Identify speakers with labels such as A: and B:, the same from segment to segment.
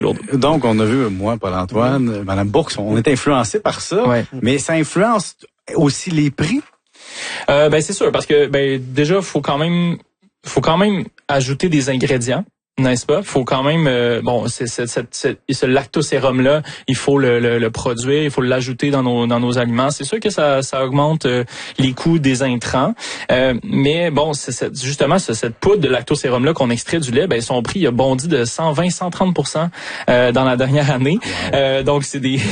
A: Donc, on a vu, moi, Paul-Antoine, Mme Bourque, on est influencé par ça, mais ça influence aussi les prix?
B: C'est sûr, parce que déjà, faut quand même ajouter des ingrédients. N'est-ce pas? Faut quand même ce lactosérum-là, il faut le produire, il faut l'ajouter dans nos aliments. C'est sûr que ça augmente les coûts des intrants. Mais bon, justement cette poudre de lactosérum-là qu'on extrait du lait, son prix a bondi de 120-130% dans la dernière année. Wow. Donc c'est du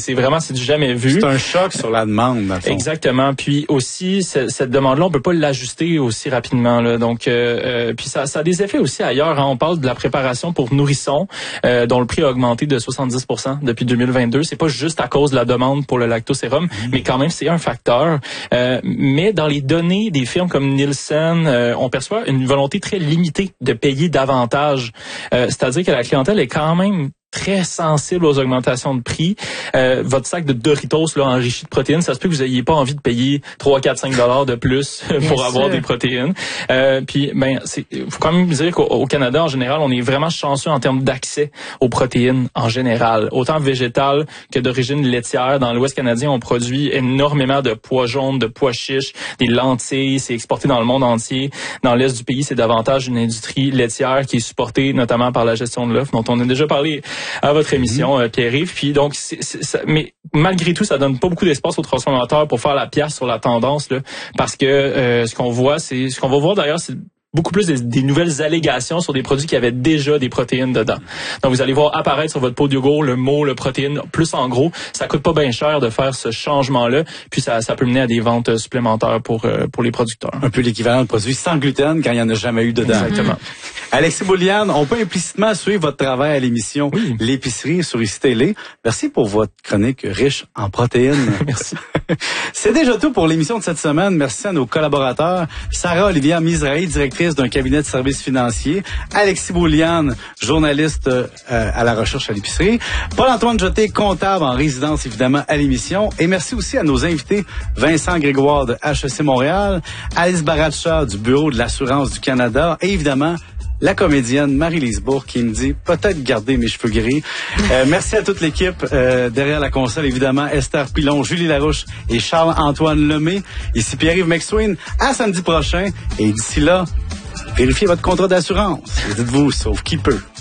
B: jamais vu.
A: C'est un choc sur la demande, dans le fond.
B: Exactement. Puis aussi cette demande-là, on peut pas l'ajuster aussi rapidement là. Donc puis ça a des effets aussi ailleurs, hein. On parle de la préparation pour nourrissons, dont le prix a augmenté de 70% depuis 2022. C'est pas juste à cause de la demande pour le lactosérum, mais quand même c'est un facteur. Mais dans les données des firmes comme Nielsen, on perçoit une volonté très limitée de payer davantage. C'est-à-dire que la clientèle est quand même très sensible aux augmentations de prix. Votre sac de Doritos là enrichi de protéines, ça se peut que vous ayez pas envie de payer 3, 4, 5 $ de plus pour avoir des protéines. Puis faut quand même dire qu'au Canada en général, on est vraiment chanceux en termes d'accès aux protéines en général, autant végétales que d'origine laitière. Dans l'Ouest canadien, on produit énormément de pois jaunes, de pois chiches, des lentilles, c'est exporté dans le monde entier. Dans l'Est du pays, c'est davantage une industrie laitière qui est supportée notamment par la gestion de l'œuf, dont on a déjà parlé à votre émission, Pierre-Yves. Puis donc, mais malgré tout, ça donne pas beaucoup d'espace aux transformateurs pour faire la pièce sur la tendance, là, parce que ce qu'on va voir d'ailleurs, c'est beaucoup plus des nouvelles allégations sur des produits qui avaient déjà des protéines dedans. Donc, vous allez voir apparaître sur votre pot de yogourt le mot, le protéine, plus en gros. Ça coûte pas bien cher de faire ce changement-là. Puis, ça peut mener à des ventes supplémentaires pour les producteurs. Un
A: peu l'équivalent de produits sans gluten quand il n'y en a jamais eu dedans.
B: Exactement.
A: Alexis Bouliane, on peut implicitement suivre votre travail à l'émission L'épicerie sur ICI Télé. Merci pour votre chronique riche en protéines.
B: Merci.
A: C'est déjà tout pour l'émission de cette semaine. Merci à nos collaborateurs. Sarah-Olivia Mizrahi, directrice d'un cabinet de services financiers. Alexis Bouliane, journaliste à la recherche à l'épicerie. Paul-Antoine Jeté, comptable en résidence évidemment à l'émission. Et merci aussi à nos invités, Vincent Grégoire de HEC Montréal, Alice Baracha du Bureau de l'assurance du Canada et évidemment la comédienne Marie-Lise Bourque qui me dit peut-être garder mes cheveux gris. Merci à toute l'équipe derrière la console, évidemment Esther Pilon, Julie Larouche et Charles-Antoine Lemay. Ici Pierre-Yves McSween. À samedi prochain. Et d'ici là, vérifiez votre contrat d'assurance. Dites-vous, sauf qui peut.